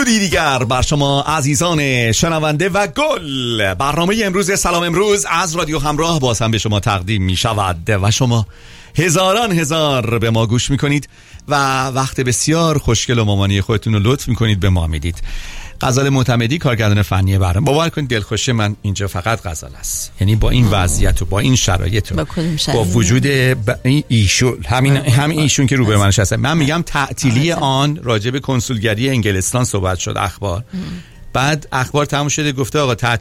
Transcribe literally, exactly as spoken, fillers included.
درودی دیگر بر شما عزیزان شنونده و گل. برنامه امروز سلام امروز از رادیو همراه باز هم به شما تقدیم می شود و شما هزاران هزار به ما گوش می کنید و وقت بسیار خوشگل و مامانی خودتون رو لطف می کنید به ما میدید. غزال معتمدی کارگردان فنی برنامه. باور کنید دلخوشی من اینجا فقط غزال است، یعنی با این وضعیت و با این شرایط و با, با وجود ب... ایشون همین همین ایشون که رو به من نشسته، من میگم تعطیلی آن راجع به کنسولگری انگلستان صحبت شد اخبار. بعد اخبار تموم شده گفته آقا